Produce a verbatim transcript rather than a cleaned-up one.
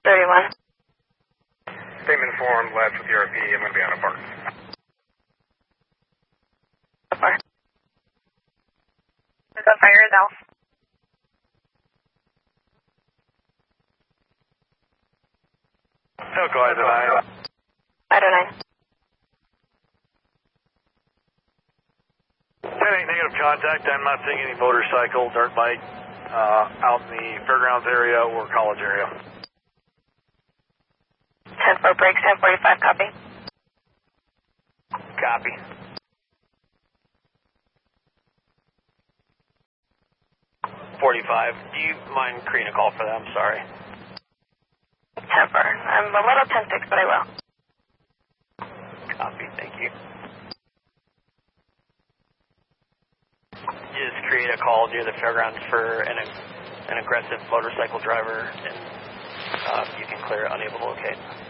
thirty-one. Same informed, labs with the R P, I'm going to be on a park. So far. Is that fire is out? No, go ahead, nine. I don't know. ten eight negative contact. I'm not seeing any motorcycle, dirt bike uh, out in the fairgrounds area or college area. ten four breaks, ten forty-five, copy. Copy. forty-five. Do you mind creating a call for that? I'm sorry. ten four. I'm a little ten six, but I will. Copy. Thank you. Just create a call near the fairgrounds for an, an aggressive motorcycle driver, and uh, you can clear it, unable to locate.